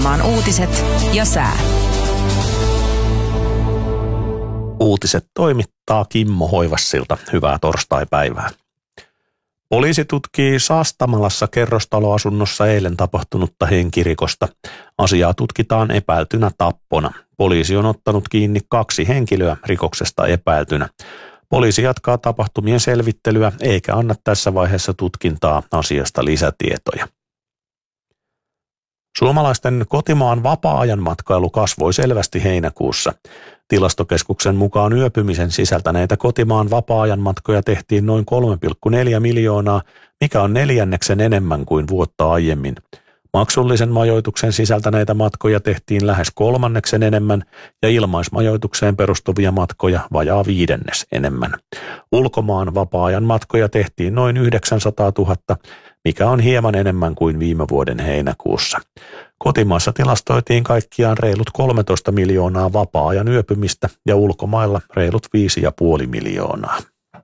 Maan uutiset ja sää. Uutiset toimittaa Kimmo Hoivassilta. Hyvää torstaipäivää. Poliisi tutkii Sastamalassa kerrostaloasunnossa eilen tapahtunutta henkirikosta. Asiaa tutkitaan epäiltynä tappona. Poliisi on ottanut kiinni 2 henkilöä rikoksesta epäiltynä. Poliisi jatkaa tapahtumien selvittelyä eikä anna tässä vaiheessa tutkintaa asiasta lisätietoja. Suomalaisten kotimaan vapaa-ajan matkailu kasvoi selvästi heinäkuussa. Tilastokeskuksen mukaan yöpymisen sisältäneitä kotimaan vapaa-ajan matkoja tehtiin noin 3,4 miljoonaa, mikä on 4 enemmän kuin vuotta aiemmin. Maksullisen majoituksen sisältäneitä matkoja tehtiin lähes 3 enemmän ja ilmaismajoitukseen perustuvia matkoja vajaa 5 enemmän. Ulkomaan vapaa-ajan matkoja tehtiin noin 900 000, mikä on hieman enemmän kuin viime vuoden heinäkuussa. Kotimaassa tilastoitiin kaikkiaan reilut 13 miljoonaa vapaa-ajan yöpymistä ja ulkomailla reilut 5,5 miljoonaa.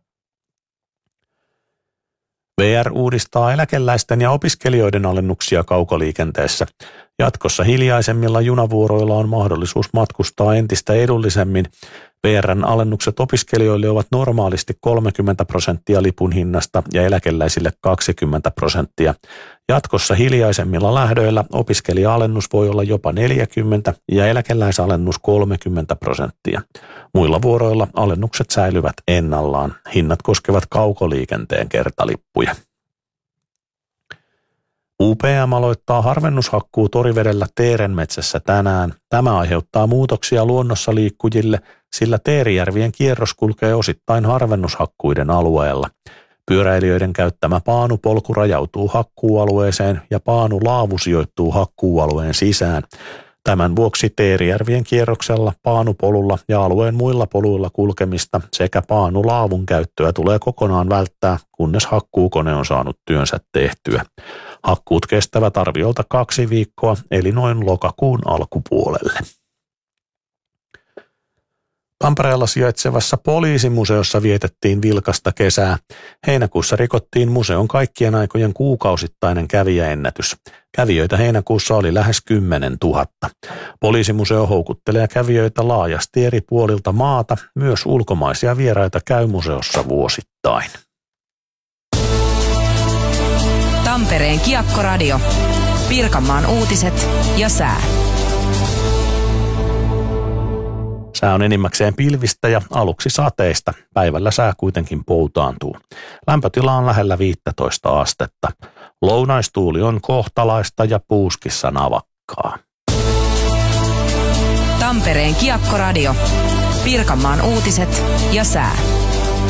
VR uudistaa eläkeläisten ja opiskelijoiden alennuksia kaukoliikenteessä. Jatkossa hiljaisemmilla junavuoroilla on mahdollisuus matkustaa entistä edullisemmin. VR:n alennukset opiskelijoille ovat normaalisti 30% lipun hinnasta ja eläkeläisille 20%. Jatkossa hiljaisemmilla lähdöillä opiskelija-alennus voi olla jopa 40% ja eläkeläisalennus 30%. Muilla vuoroilla alennukset säilyvät ennallaan. Hinnat koskevat kaukoliikenteen kertalippuja. UPM aloittaa harvennushakkuu Torivedellä Teerenmetsässä tänään. Tämä aiheuttaa muutoksia luonnossa liikkujille, sillä Teerijärvien kierros kulkee osittain harvennushakkuiden alueella. Pyöräilijöiden käyttämä paanupolku rajautuu hakkuualueeseen ja paanulaavu sijoittuu hakkuualueen sisään. Tämän vuoksi Teerijärvien kierroksella, paanupolulla ja alueen muilla poluilla kulkemista sekä paanulaavun käyttöä tulee kokonaan välttää, kunnes hakkuukone on saanut työnsä tehtyä. Hakkuut kestävät arviolta 2 viikkoa, eli noin lokakuun alkupuolelle. Tampereella sijaitsevassa poliisimuseossa vietettiin vilkasta kesää. Heinäkuussa rikottiin museon kaikkien aikojen kuukausittainen kävijäennätys. Kävijöitä heinäkuussa oli lähes 10 000. Poliisimuseo houkuttelee kävijöitä laajasti eri puolilta maata. Myös ulkomaisia vieraita käy museossa vuosittain. Tampereen Kiekkoradio. Pirkanmaan uutiset ja sää. Sää on enimmäkseen pilvistä ja aluksi sateista. Päivällä sää kuitenkin poutaantuu. Lämpötila on lähellä 15 astetta. Lounaistuuli on kohtalaista ja puuskissa navakkaa. Tampereen Kiekkoradio. Pirkanmaan uutiset ja sää.